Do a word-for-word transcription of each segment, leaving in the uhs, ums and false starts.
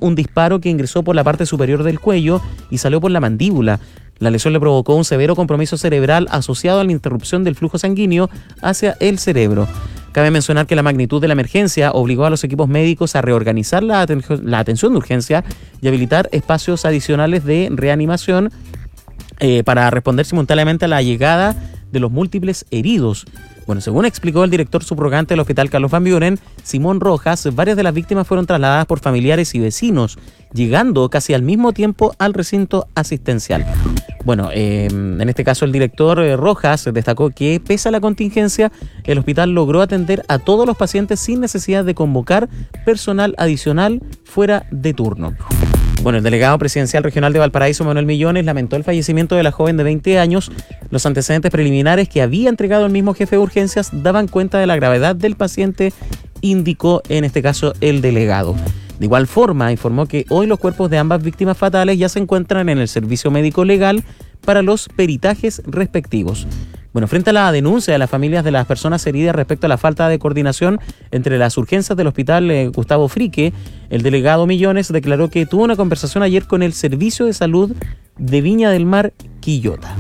un disparo que ingresó por la parte superior del cuello y salió por la mandíbula. La lesión le provocó un severo compromiso cerebral asociado a la interrupción del flujo sanguíneo hacia el cerebro. Cabe mencionar que la magnitud de la emergencia obligó a los equipos médicos a reorganizar la, aten- la atención de urgencia y habilitar espacios adicionales de reanimación eh, para responder simultáneamente a la llegada de los múltiples heridos. Bueno, según explicó el director subrogante del Hospital Carlos Van Buren, Simón Rojas, varias de las víctimas fueron trasladadas por familiares y vecinos, llegando casi al mismo tiempo al recinto asistencial. Bueno, eh, en este caso el director eh, Rojas destacó que, pese a la contingencia, el hospital logró atender a todos los pacientes sin necesidad de convocar personal adicional fuera de turno. Bueno, el delegado presidencial regional de Valparaíso, Manuel Millones, lamentó el fallecimiento de la joven de veinte años. Los antecedentes preliminares que había entregado el mismo jefe de urgencias daban cuenta de la gravedad del paciente, indicó en este caso el delegado. De igual forma, informó que hoy los cuerpos de ambas víctimas fatales ya se encuentran en el servicio médico legal para los peritajes respectivos. Bueno, frente a la denuncia de las familias de las personas heridas respecto a la falta de coordinación entre las urgencias del hospital eh, Gustavo Frique, el delegado Millones declaró que tuvo una conversación ayer con el Servicio de Salud de Viña del Mar, Quillota.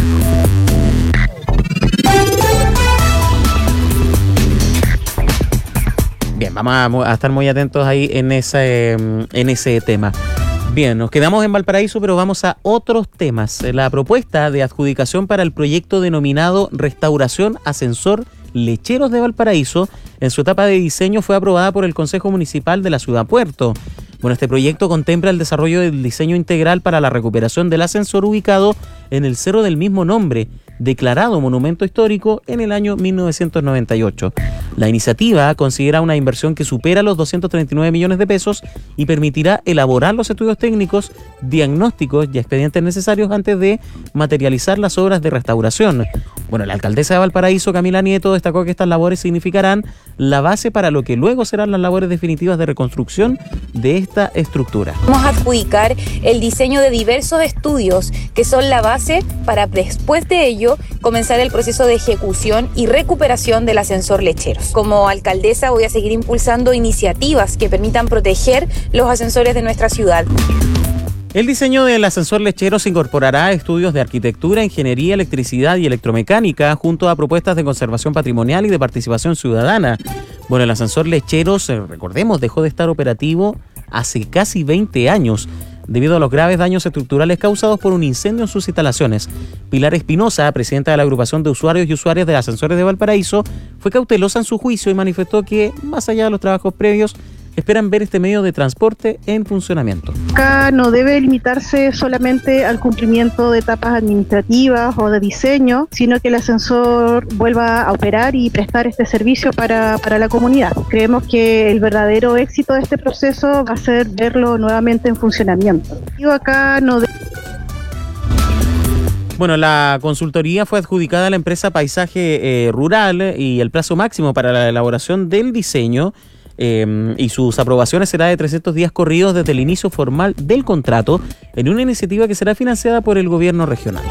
Bien, vamos a estar muy atentos ahí en ese, en ese tema. Bien, nos quedamos en Valparaíso, pero vamos a otros temas. La propuesta de adjudicación para el proyecto denominado Restauración Ascensor Lecheros de Valparaíso, en su etapa de diseño, fue aprobada por el Consejo Municipal de la Ciudad Puerto. Bueno, este proyecto contempla el desarrollo del diseño integral para la recuperación del ascensor ubicado en el cerro del mismo nombre, declarado monumento histórico en el año mil novecientos noventa y ocho. La iniciativa considera una inversión que supera los doscientos treinta y nueve millones de pesos y permitirá elaborar los estudios técnicos, diagnósticos y expedientes necesarios antes de materializar las obras de restauración. Bueno, la alcaldesa de Valparaíso, Camila Nieto, destacó que estas labores significarán la base para lo que luego serán las labores definitivas de reconstrucción de esta estructura. Vamos a adjudicar el diseño de diversos estudios que son la base para, después de ello, comenzar el proceso de ejecución y recuperación del ascensor Lecheros. Como alcaldesa voy a seguir impulsando iniciativas que permitan proteger los ascensores de nuestra ciudad. El diseño del ascensor Lecheros incorporará estudios de arquitectura, ingeniería, electricidad y electromecánica, junto a propuestas de conservación patrimonial y de participación ciudadana. Bueno, el ascensor Lecheros, recordemos, dejó de estar operativo hace casi veinte años, debido a los graves daños estructurales causados por un incendio en sus instalaciones. Pilar Espinosa, presidenta de la agrupación de usuarios y usuarias de ascensores de Valparaíso, fue cautelosa en su juicio y manifestó que, más allá de los trabajos previos, esperan ver este medio de transporte en funcionamiento. Acá no debe limitarse solamente al cumplimiento de etapas administrativas o de diseño, sino que el ascensor vuelva a operar y prestar este servicio para, para la comunidad. Creemos que el verdadero éxito de este proceso va a ser verlo nuevamente en funcionamiento. Yo acá no de- Bueno, la consultoría fue adjudicada a la empresa Paisaje eh, Rural y el plazo máximo para la elaboración del diseño Eh, y sus aprobaciones será de trescientos días corridos desde el inicio formal del contrato, en una iniciativa que será financiada por el gobierno regional.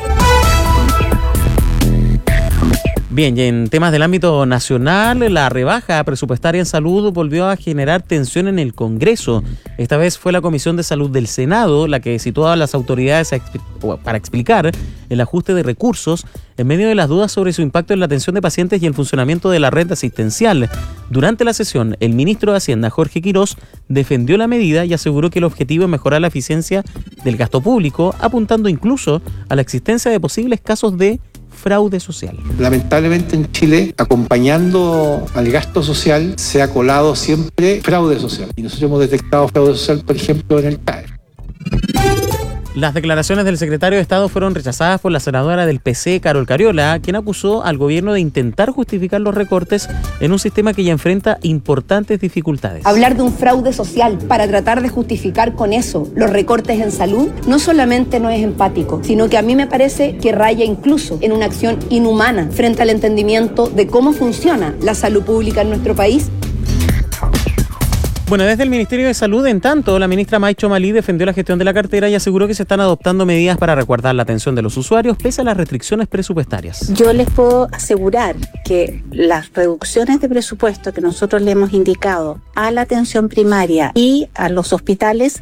Bien, y en temas del ámbito nacional, la rebaja presupuestaria en salud volvió a generar tensión en el Congreso. Esta vez fue la Comisión de Salud del Senado la que citó a las autoridades a expl- para explicar el ajuste de recursos en medio de las dudas sobre su impacto en la atención de pacientes y el funcionamiento de la red asistencial. Durante la sesión, el ministro de Hacienda, Jorge Quirós, defendió la medida y aseguró que el objetivo es mejorar la eficiencia del gasto público, apuntando incluso a la existencia de posibles casos de fraude social. Lamentablemente en Chile, acompañando al gasto social, se ha colado siempre fraude social. Y nosotros hemos detectado fraude social, por ejemplo, en el C A E. Las declaraciones del secretario de Estado fueron rechazadas por la senadora del P C, Carol Cariola, quien acusó al gobierno de intentar justificar los recortes en un sistema que ya enfrenta importantes dificultades. Hablar de un fraude social para tratar de justificar con eso los recortes en salud no solamente no es empático, sino que a mí me parece que raya incluso en una acción inhumana frente al entendimiento de cómo funciona la salud pública en nuestro país. Bueno, desde el Ministerio de Salud, en tanto, la ministra Maicho Malí defendió la gestión de la cartera y aseguró que se están adoptando medidas para resguardar la atención de los usuarios pese a las restricciones presupuestarias. Yo les puedo asegurar que las reducciones de presupuesto que nosotros le hemos indicado a la atención primaria y a los hospitales